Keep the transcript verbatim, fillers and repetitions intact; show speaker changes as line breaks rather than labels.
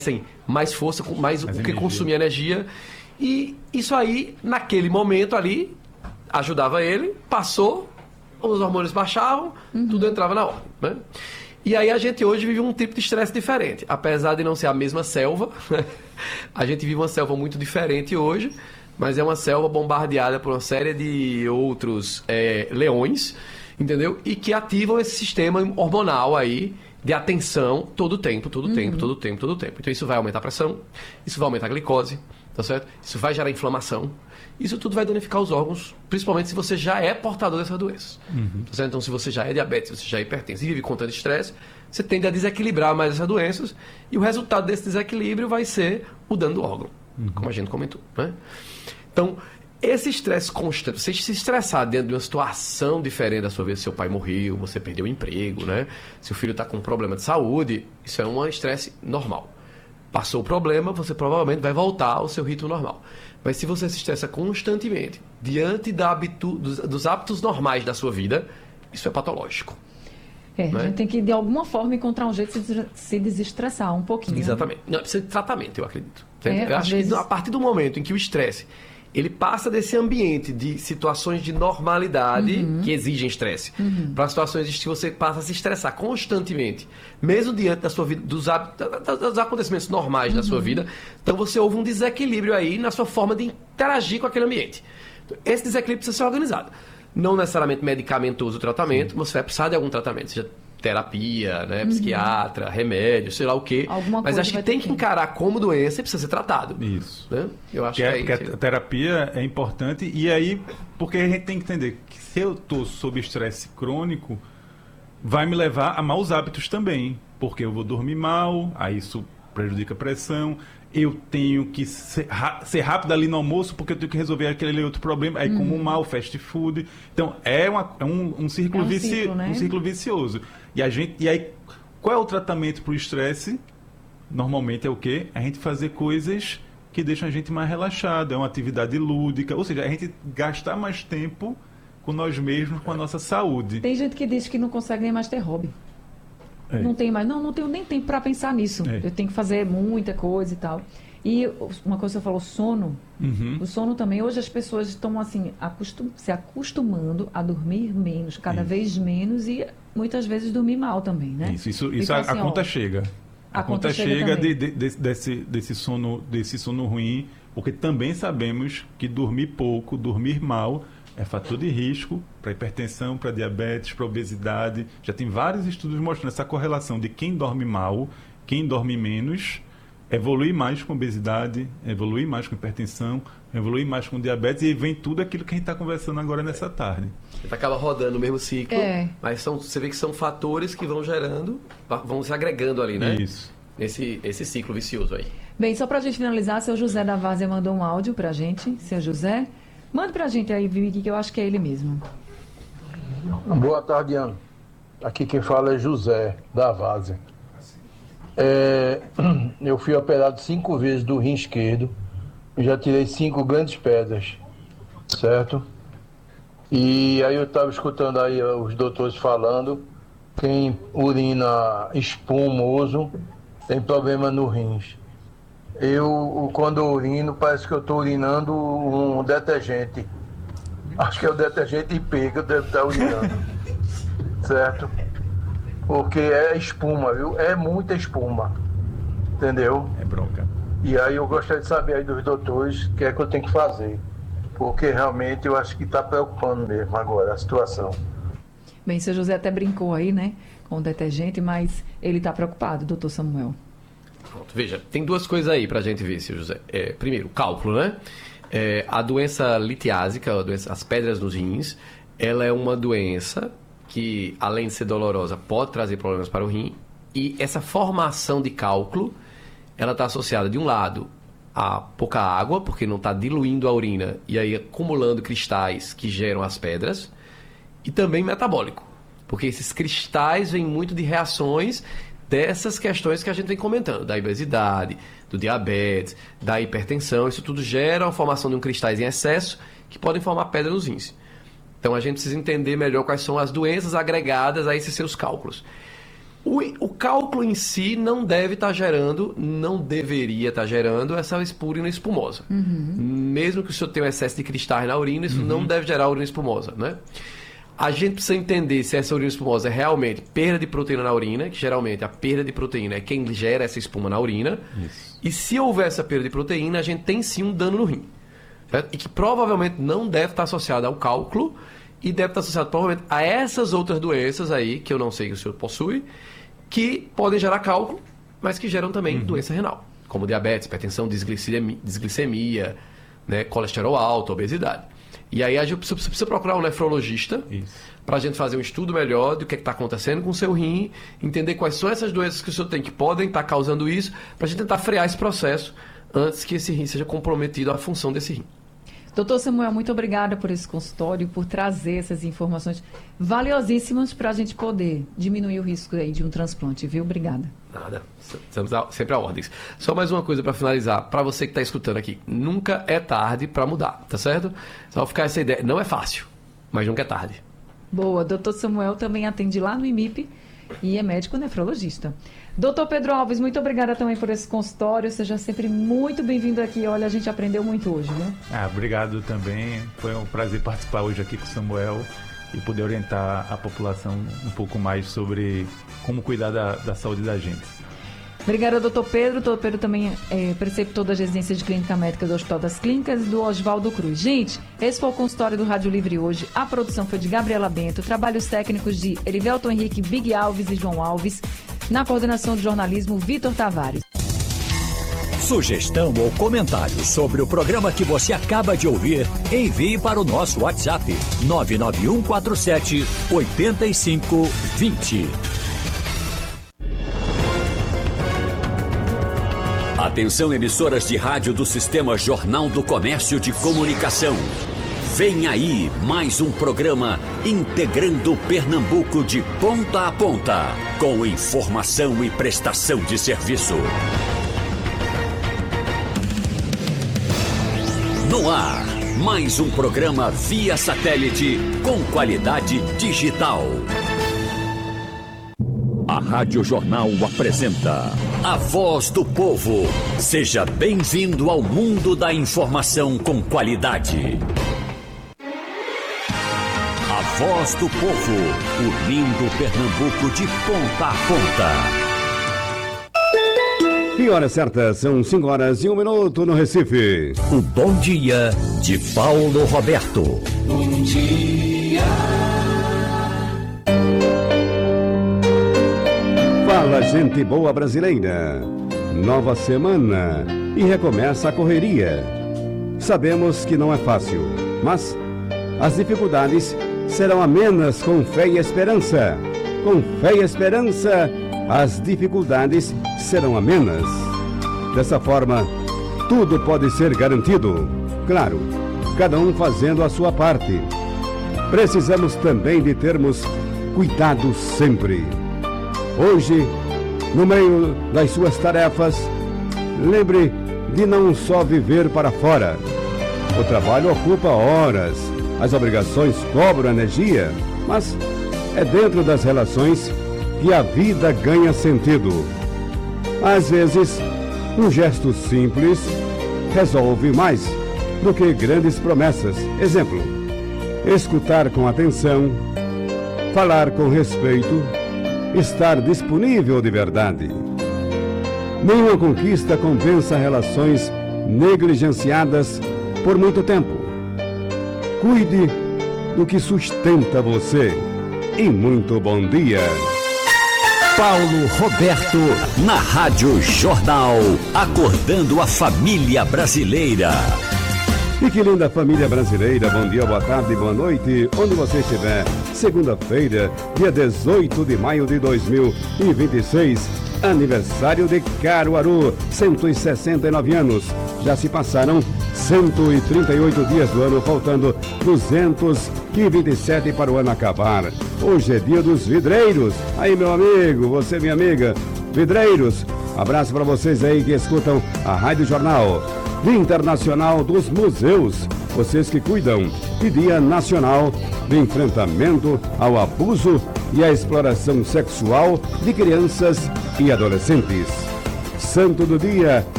mais força, mais, mais o que consumia energia. E isso aí, naquele momento ali, ajudava ele, passou, os hormônios baixavam, uhum. tudo entrava na ordem, né? E aí a gente hoje vive um tipo de estresse diferente. Apesar de não ser a mesma selva, a gente vive uma selva muito diferente hoje, mas é uma selva bombardeada por uma série de outros é, leões, entendeu? E que ativam esse sistema hormonal aí, de atenção todo o tempo, todo o uhum. tempo, todo o tempo, todo o tempo. Então isso vai aumentar a pressão, isso vai aumentar a glicose, tá certo? Isso vai gerar inflamação. Isso tudo vai danificar os órgãos, principalmente se você já é portador dessa doença. Uhum. Tá certo? Então se você já é diabetes, se você já é hipertenso e vive com tanto estresse, você tende a desequilibrar mais essas doenças e o resultado desse desequilíbrio vai ser o dano do órgão, uhum. como a gente comentou, né? Então, esse estresse constante, você se estressar dentro de uma situação diferente da sua vida, seu pai morreu, você perdeu o emprego, né? Seu filho está com um problema de saúde, isso é um estresse normal. Passou o problema, você provavelmente vai voltar ao seu ritmo normal. Mas se você se estressa constantemente, diante da habitu, dos, dos hábitos normais da sua vida, isso é patológico.
É,
né?
A gente tem que, de alguma forma, encontrar um jeito de se desestressar um pouquinho.
Exatamente. Não, precisa de tratamento, eu acredito.
É,
eu acho
vezes...
que a partir do momento em que o estresse ele passa desse ambiente de situações de normalidade uhum. que exigem estresse uhum. para situações em que você passa a se estressar constantemente, mesmo diante da sua vida, dos, dos acontecimentos normais uhum. da sua vida. Então você houve um desequilíbrio aí na sua forma de interagir com aquele ambiente. Esse desequilíbrio precisa ser organizado. Não necessariamente medicamentoso o tratamento, mas você vai precisar de algum tratamento, seja terapia, né, uhum. psiquiatra, remédio, sei lá o quê. Alguma mas acho que tem que ter. encarar como doença e precisa ser tratado.
Isso.
Né? Eu acho
que,
que
é,
é
porque
isso.
A terapia é importante e aí, porque a gente tem que entender que se eu estou sob estresse crônico, vai me levar a maus hábitos também, porque eu vou dormir mal, aí isso prejudica a pressão, eu tenho que ser, ser rápido ali no almoço porque eu tenho que resolver aquele outro problema, aí uhum. como mal, fast food. Então, é, uma, é um, um, círculo
é um,
vici,
ciclo, né?
um círculo vicioso. E, a gente, e aí, qual é o tratamento para o estresse? Normalmente é o quê? A gente fazer coisas que deixam a gente mais relaxado, é uma atividade lúdica, ou seja, a gente gastar mais tempo com nós mesmos, com a nossa saúde.
Tem gente que diz que não consegue nem mais ter hobby. É. Não tem mais, não, não tenho nem tempo para pensar nisso. É. Eu tenho que fazer muita coisa e tal. E uma coisa que você falou, sono. Uhum. O sono também, hoje as pessoas estão assim, acostum, se acostumando a dormir menos, cada isso. vez menos e muitas vezes dormir mal também, né?
Isso, isso, isso a, assim, a conta ó, chega. A, a conta, conta chega, chega de, de, de, desse, desse, sono, desse sono ruim, porque também sabemos que dormir pouco, dormir mal, é fator de risco para hipertensão, para diabetes, para obesidade. Já tem vários estudos mostrando essa correlação de quem dorme mal, quem dorme menos, evolui mais com obesidade, evolui mais com hipertensão, evolui mais com diabetes e vem tudo aquilo que a gente está conversando agora nessa tarde.
Você acaba rodando o mesmo ciclo,
é.
mas são, você vê que são fatores que vão gerando, vão se agregando ali, né?
Isso.
Esse, esse ciclo vicioso aí.
Bem, só para a gente finalizar, seu José da Várzea mandou um áudio para a gente. Seu José, manda para a gente aí, Vicky, que eu acho que é ele mesmo.
Boa tarde, Ana. Aqui quem fala é José da Várzea. É, eu fui operado cinco vezes do rim esquerdo, já tirei cinco grandes pedras, certo? E aí eu estava escutando aí os doutores falando, quem urina espumoso tem problema no rins. Eu, quando eu urino, parece que eu estou urinando um detergente. Acho que é o detergente I P que eu devo estar urinando, certo? Porque é espuma, viu? É muita espuma, entendeu?
É bronca.
E aí eu gostaria de saber aí dos doutores o que é que eu tenho que fazer, porque realmente eu acho que está preocupando mesmo agora a situação.
Bem, seu José até brincou aí, né, com o detergente, mas ele está preocupado, doutor Samuel.
Pronto, veja, tem duas coisas aí para a gente ver, seu José. É, primeiro, cálculo, né? É, a doença litiásica, a doença, as pedras nos rins, ela é uma doença que, além de ser dolorosa, pode trazer problemas para o rim. E essa formação de cálculo, ela está associada, de um lado, a pouca água, porque não está diluindo a urina e aí acumulando cristais que geram as pedras, e também metabólico, porque esses cristais vêm muito de reações dessas questões que a gente vem comentando, da obesidade, do diabetes, da hipertensão. Isso tudo gera a formação de um cristais em excesso que podem formar pedra nos rins. Então a gente precisa entender melhor quais são as doenças agregadas a esses seus cálculos. O, o cálculo em si não deve estar gerando, não deveria estar gerando essa urina espumosa. Uhum. Mesmo que o senhor tenha um excesso de cristais na urina, isso uhum. não deve gerar urina espumosa, né? A gente precisa entender se essa urina espumosa é realmente perda de proteína na urina, que geralmente a perda de proteína é quem gera essa espuma na urina. Isso. E se houver essa perda de proteína, a gente tem sim um dano no rim. Certo? E que provavelmente não deve estar associado ao cálculo e deve estar associado provavelmente a essas outras doenças aí, que eu não sei que o senhor possui, que podem gerar cálculo, mas que geram também uhum. doença renal, como diabetes, hipertensão, desglicemia, desglicemia, né, colesterol alto, obesidade. E aí a gente precisa, precisa procurar um nefrologista para a gente fazer um estudo melhor do que está acontecendo com o seu rim, entender quais são essas doenças que o senhor tem que podem estar causando isso, para a gente tentar frear esse processo antes que esse rim seja comprometido à função desse rim.
Doutor Samuel, muito obrigada por esse consultório, por trazer essas informações valiosíssimas para a gente poder diminuir o risco aí de um transplante, viu? Obrigada.
Nada, estamos sempre a ordens. Só mais uma coisa para finalizar, para você que está escutando aqui, nunca é tarde para mudar, tá certo? Só ficar essa ideia, não é fácil, mas nunca é tarde.
Boa, doutor Samuel também atende lá no I M I P e é médico nefrologista. Doutor Pedro Alves, muito obrigada também por esse consultório. Seja sempre muito bem-vindo aqui. Olha, a gente aprendeu muito hoje, né?
Ah, obrigado também. Foi um prazer participar hoje aqui com o Samuel e poder orientar a população um pouco mais sobre como cuidar da, da saúde da gente.
Obrigada, doutor Pedro. Doutor Pedro também é preceptor da residência de clínica médica do Hospital das Clínicas e do Oswaldo Cruz. Gente, esse foi o consultório do Rádio Livre hoje. A produção foi de Gabriela Bento, trabalhos técnicos de Erivelton Henrique, Big Alves e João Alves. Na coordenação de jornalismo, Vitor Tavares.
Sugestão ou comentário sobre o programa que você acaba de ouvir, envie para o nosso WhatsApp nove nove um quatro sete oito cinco dois zero. Atenção, emissoras de rádio do Sistema Jornal do Comércio de Comunicação. Vem aí mais um programa integrando Pernambuco de ponta a ponta, com informação e prestação de serviço. No ar, mais um programa via satélite com qualidade digital. A Rádio Jornal apresenta A Voz do Povo. Seja bem-vindo ao mundo da informação com qualidade. A Voz do Povo, unindo Pernambuco de ponta a ponta.
E hora certa, são cinco horas e um minuto no Recife.
O Bom Dia de Paulo Roberto.
Bom dia. Fala, gente boa brasileira. Nova semana e recomeça a correria. Sabemos que não é fácil, mas as dificuldades serão amenas com fé e esperança. Com fé e esperança, as dificuldades serão amenas. Dessa forma, tudo pode ser garantido. Claro, cada um fazendo a sua parte. Precisamos também de termos cuidado sempre. Hoje, no meio das suas tarefas, lembre de não só viver para fora. O trabalho ocupa horas, as obrigações cobram energia, mas é dentro das relações que a vida ganha sentido. Às vezes, um gesto simples resolve mais do que grandes promessas. Exemplo, escutar com atenção, falar com respeito, estar disponível de verdade. Nenhuma conquista compensa relações negligenciadas por muito tempo. Cuide do que sustenta você. E muito bom dia.
Paulo Roberto, na Rádio Jornal, acordando a família brasileira.
E que linda família brasileira, bom dia, boa tarde, boa noite, onde você estiver. Segunda-feira, dia dezoito de maio de dois mil e vinte e seis, aniversário de Caruaru, cento e sessenta e nove anos. Já se passaram cento e trinta e oito dias do ano, faltando duzentos e vinte e sete para o ano acabar. Hoje é dia dos vidreiros. Aí, meu amigo, você, minha amiga, vidreiros, abraço para vocês aí que escutam a Rádio Jornal. Dia Internacional dos Museus, vocês que cuidam. E Dia Nacional de Enfrentamento ao Abuso e a exploração sexual de crianças e adolescentes. Santo do Dia,